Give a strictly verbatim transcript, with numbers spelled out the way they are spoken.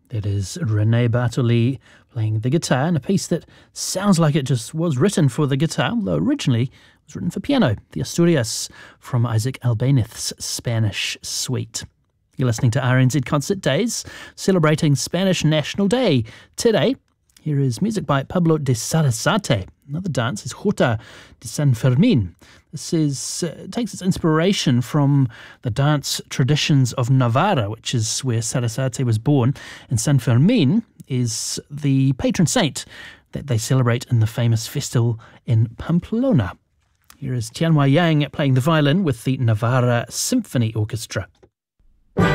That is René Bartoli playing the guitar in a piece that sounds like it just was written for the guitar, although originally it was written for piano, the Asturias from Isaac Albéniz's Spanish Suite. You're listening to R N Z Concert Days, celebrating Spanish National Day. Today, here is music by Pablo de Sarasate. Another dance is Jota de San Fermin. This is uh, takes its inspiration from the dance traditions of Navarra, which is where Sarasate was born, and San Fermin is the patron saint that they celebrate in the famous festival in Pamplona. Here is Tianhua Yang playing the violin with the Navarra Symphony Orchestra.